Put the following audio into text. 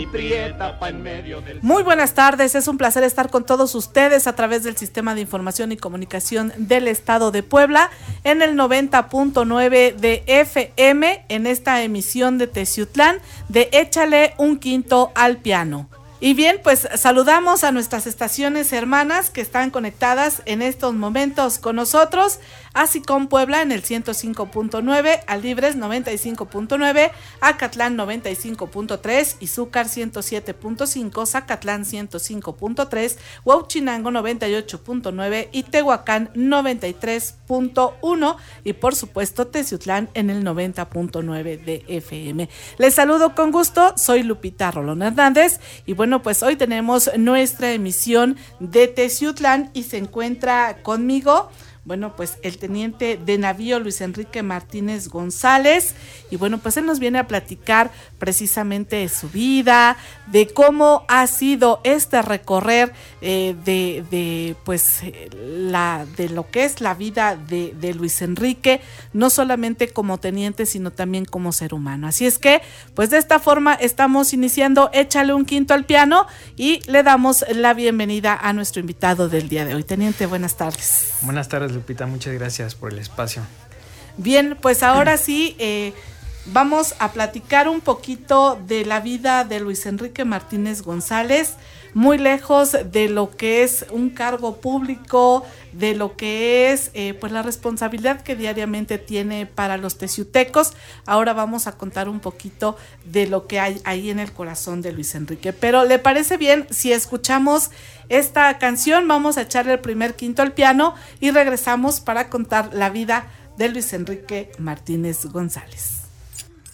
Muy buenas tardes, es un placer estar con todos ustedes a través del Sistema de Información y Comunicación del Estado de Puebla en el 90.9 de FM en esta emisión de Teciutlán de Échale un quinto al piano. Y bien, pues saludamos a nuestras estaciones hermanas que están conectadas en estos momentos con nosotros. Asicom Puebla en el 105.9, Alibres 95.9, Acatlán 95.3, Izúcar 107.5, Zacatlán 105.3, Huauchinango 98.9 y Tehuacán 93.1 y por supuesto Teciutlán en el 90.9 de FM. Les saludo con gusto, soy Lupita Rolón Hernández y bueno, pues hoy tenemos nuestra emisión de Teciutlán y se encuentra conmigo, bueno, pues el teniente de navío Luis Enrique Martínez González y bueno, pues él nos viene a platicar precisamente de su vida, de cómo ha sido este recorrer de lo que es la vida de Luis Enrique, no solamente como teniente, sino también como ser humano. Así es que, pues de esta forma estamos iniciando Échale un quinto al piano y le damos la bienvenida a nuestro invitado del día de hoy. Teniente, buenas tardes. Buenas tardes, Lupita, muchas gracias por el espacio. Bien, pues ahora sí, vamos a platicar un poquito de la vida de Luis Enrique Martínez González, muy lejos de lo que es un cargo público, de lo que es pues la responsabilidad que diariamente tiene para los teciutecos. Ahora vamos a contar un poquito de lo que hay ahí en el corazón de Luis Enrique. Pero ¿le parece bien si escuchamos esta canción? Vamos a echarle el primer quinto al piano y regresamos para contar la vida de Luis Enrique Martínez González.